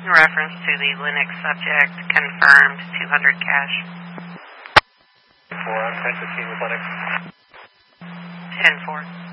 In reference to the Linux subject, confirmed 200 cache. 4 on 1015 with Linux. 10-4.